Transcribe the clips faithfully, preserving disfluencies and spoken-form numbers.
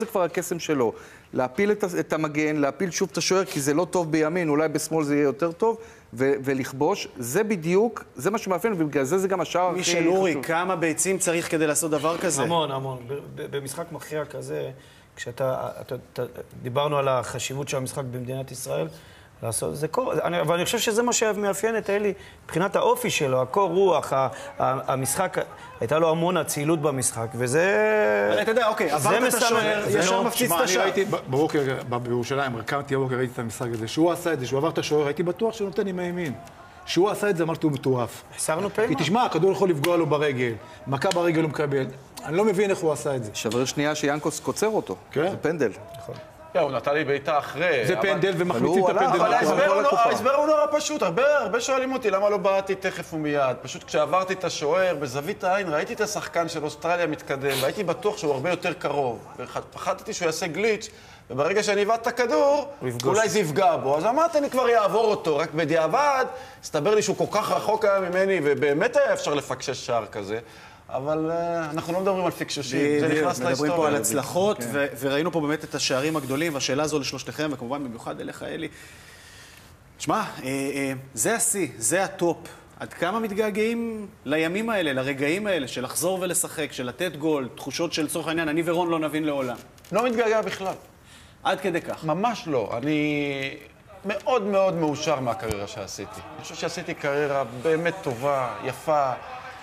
זה כבר הקסם שלו. להפיל את, את המגן, להפיל שוב את השוער, כי זה לא טוב בימין, אולי בשמאל זה יהיה יותר טוב, ו- ולכבוש. זה בדיוק, זה מה שמאפיין, ובגלל זה זה גם השער הכי חשוב. מישל אורי, כמה ביצים צריך כדי לעשות דבר כזה? המון, המון. במשחק מכריע כזה, כשאתה, אתה, אתה, דיברנו על החשיבות של המשחק במדינת ישראל, לעשות, זה קור, אני, אבל אני חושב שזה מה שמאפיין את אלי, מבחינת האופי שלו, הקור רוח, ה, ה, המשחק, הייתה לו המון הצילות במשחק, וזה... אתה יודע, אוקיי, עברת את השוער, ישר מפציץ את השער. אני ראיתי, בבוקר, בירושלים, קמתי בבוקר, ראיתי את המשחק הזה, שהוא עשה את זה, שהוא עבר את השוער, הייתי בטוח שהוא נותן עם הימין. שהוא עשה את זה, אמרתי, הוא מטורף. החסרנו פעימה. כי תשמע, הכדור יכול לפגוע לו ברגל, מכה ברגל הוא מקבל. אני לא מבין איך הוא עשה את זה. שבר שנייה שיאנקוס קוצר אותו. כן? זה פנדל. נכון. הוא נתן לי בעיטה אחרי. זה פנדל ומחמיצים את הפנדל. אבל ההסבר הוא נורא פשוט. הרבה שואלים אותי למה לא באתי תכף ומיד. פשוט כשעברתי את השוער, בזווית העין, ראיתי את השחקן של אוסטרליה מתקדם, והייתי בטוח שהוא הרבה יותר קרוב. ופחדתי שהוא יעשה גליץ', וברגע שאני הבאת את הכדור, אולי זה יפגע בו. אז אמרתי, אני כבר יעבור אותו. רק בדיעבד, הסתבר לי שהוא כל כך רחוק היה ממני, ובאמת היה אפשר לפקשש שער כזה. אבל אנחנו לא מדברים על פיקשושים, זה נכנס להיסטוריה. מדברים פה על הצלחות, וראינו פה באמת את השערים הגדולים, והשאלה הזו לשלושתכם, וכמובן במיוחד אליך, אלי. תשמע, זה השיא, זה הטופ. עד כמה מתגעגעים לימים האלה, לרגעים האלה, של לחזור ולשחק, של לתת גול, תחושות של צורך העניין, אני ורון לא נבין לעולם. לא מתגעגע בכלל. עד כדי כך. ממש לא. אני מאוד מאוד מאושר מהקריירה שעשיתי. אני חושב שעשיתי קריירה באמת טובה, יפה,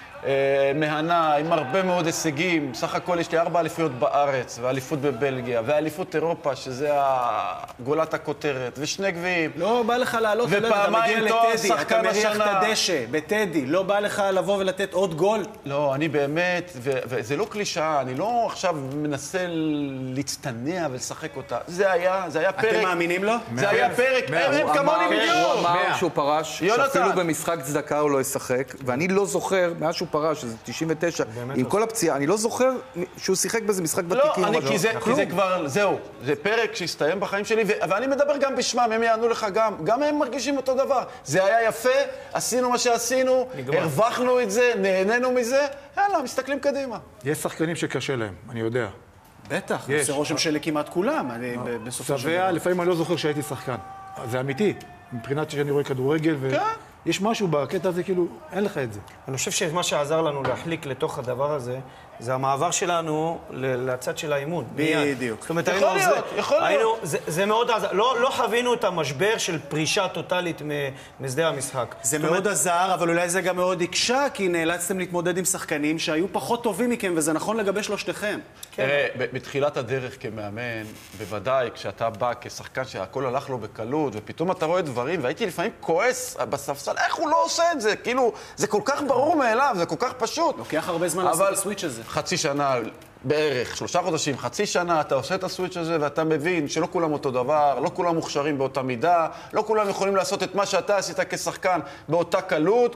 מהנה, עם הרבה מאוד הישגים. סך הכל יש לי ארבע אליפויות בארץ, ואליפות בבלגיה, ואליפות אירופה, שזה גולת הכותרת, ושני גביעים. לא בא לך לעלות, ופעמיים תואר שחקן השנה. אתה מריח את הדשא, בטדי. לא בא לך לבוא ולתת עוד גול? לא, אני באמת, וזה לא קלישאה, אני לא עכשיו מנסה להצטנע ולשחק אותה. זה היה, זה היה פרק. אתם מאמינים לו? זה היה פרק, הם כמוני בדיוק. הוא אמר שהוא פרש, שאפילו במשחק צדקה הוא לא ישחק, ואני לא זוכר, מאז שהוא פרש, שזה תשעים ותשע, עם כל הפציעה, אני לא זוכר שהוא שיחק באיזה משחק ותיקים. לא, כי זה כבר, זהו, זה פרק שהסתיים בחיים שלי, ואני מדבר גם בשמם, הם יענו לך גם, גם הם מרגישים אותו דבר. זה היה יפה, עשינו מה שעשינו, הרווחנו את זה, נהנינו מזה, יאללה, מסתכלים קדימה. יש שחקנים שקשה להם, אני יודע. בטח, זה רושם שלי כמעט כולם, בסופו של דבר. שבע, לפעמים אני לא זוכר שהייתי שחקן. זה אמיתי, מבחינת שאני רואה כדורגל ו... יש משהו בקטע הזה, כאילו, אין לך את זה. אני חושב שמה שעזר לנו להחליק לתוך הדבר הזה, זה המעבר שלנו לצד של האימון. בדיוק. זאת אומרת, יכול להיות, יכול להיות. זה מאוד עזר. לא חווינו את המשבר של פרישה טוטלית משדה המשחק. זה מאוד עזר, אבל אולי זה גם מאוד הקשה, כי נאלצתם להתמודד עם שחקנים שהיו פחות טובים מכם, וזה נכון לגבי שלושתכם. תראה, בתחילת הדרך כמאמן, בוודאי, כשאתה בא כשחקן שהכל הלך לו בקלות, ופתאום אתה רואה דברים, והייתי לפעמים כועס בספסל, איך הוא לא עושה את זה? כאילו, זה כל כך ברור מאליו, זה כל כך פשוט. לוקח הרבה זמן לעשות את הסוויץ' הזה. חצי שנה, בערך, שלושה חודשים, חצי שנה, אתה עושה את הסוויץ' הזה, ואתה מבין שלא כולם אותו דבר, לא כולם מוכשרים באותה מידה, לא כולם יכולים לעשות את מה שאתה עשית כשחקן באותה קלות,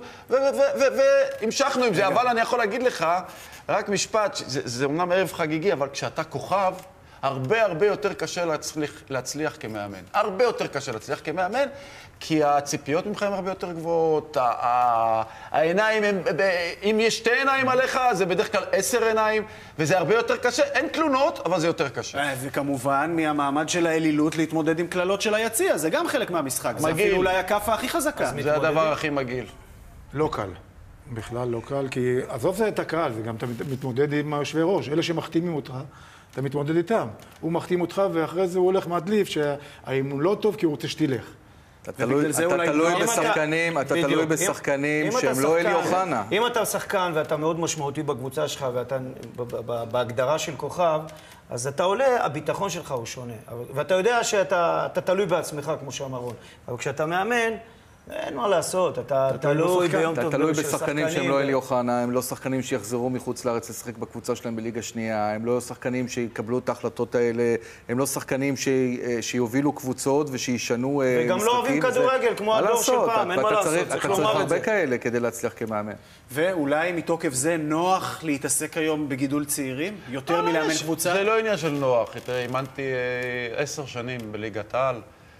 והמשכנו עם זה. אבל אני יכול להגיד לך, רק משפט, זה, זה אומנם ערב חגיגי, אבל כשאתה כוכב, הרבה הרבה יותר קשה להצליח, להצליח כמאמן. הרבה יותר קשה להצליח כמאמן, כי הציפיות ממך הן הרבה יותר גבוהות, העיניים, הם, אם יש שתי עיניים עליך, זה בדרך כלל עשר עיניים, וזה הרבה יותר קשה. אין תלונות, אבל זה יותר קשה. וכמובן, מהמעמד של האלילות להתמודד עם כללות של היציע, זה גם חלק מהמשחק. זה אפילו אולי הכאפה הכי חזקה. זה הדבר הכי מגעיל. לא קל. בכלל לא קל, כי עזוב זה את הקהל, זה גם אתה מתמודד עם היושבי ראש, אלה שמחתימים אותך. אתה מתמודד איתם. הוא מחתים אותך, ואחרי זה הוא הולך מדליף, שהאימון לא טוב, כי הוא רוצה שתלך. אתה תלוי בשחקנים, אתה תלוי בשחקנים שהם לא אלי אוחנה. אם אתה שחקן ואתה מאוד משמעותי בקבוצה שלך, ואתה בהגדרה של כוכב, אז אתה עולה, הביטחון שלך הוא שונה. ואתה יודע שאתה תלוי בעצמך, כמו שאמר רון. אבל כשאתה מאמן, אין מה לעשות, אתה תלוי ביום טוב. אתה תלוי בשחקנים שהם לא אלי אוחנה, הם לא שחקנים שיחזרו מחוץ לארץ לשחק בקבוצה שלהם בליגה שנייה, הם לא שחקנים שיקבלו את ההחלטות האלה, הם לא שחקנים שיובילו קבוצות ושישנו משחקים. וגם לא אוהבים כדורגל, כמו הדור של פעם, אין מה לעשות. אתה צריך הרבה כאלה כדי להצליח כמאמן. ואולי מתוקף זה נוח להתעסק היום בגידול צעירים? יותר מלאמן קבוצה? זה לא עניין של נוח. אימנתי עשר שנים בליגת העל.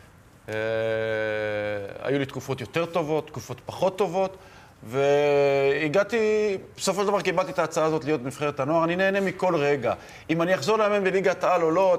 היו לי תקופות יותר טובות, תקופות פחות טובות, והגעתי, בסופו של דבר קיבלתי את ההצעה הזאת להיות בנבחרת הנוער, אני נהנה מכל רגע. אם אני אחזור לאמן בליגת העל או לא,